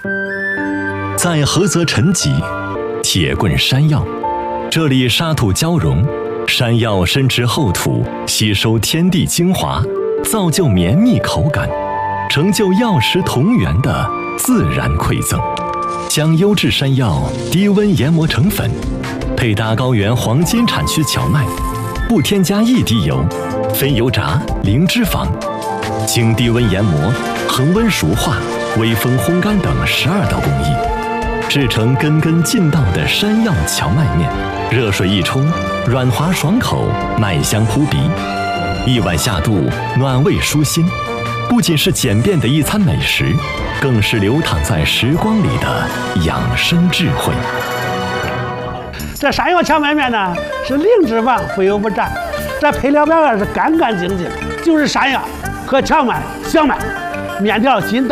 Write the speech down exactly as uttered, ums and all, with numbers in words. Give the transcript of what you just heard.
在菏泽陈集，铁棍山药，这里沙土交融，山药深植厚土，吸收天地精华，造就绵密口感，成就药食同源的自然馈赠。将优质山药低温研磨成粉，配搭高原黄金产区荞麦，不添加一滴油，非油炸，零脂肪，经低温研磨、恒温熟化、微风烘干等十二道工艺，制成根根劲道的山药荞麦面。热水一冲，软滑爽口，麦香扑鼻，一碗下肚，暖胃舒心。不仅是简便的一餐美食，更是流淌在时光里的养生智慧。 这山药荞麦面呢，是零脂肪，非油不炸。这配料表啊是干干净净，就是山药和荞麦、小麦，面条筋道。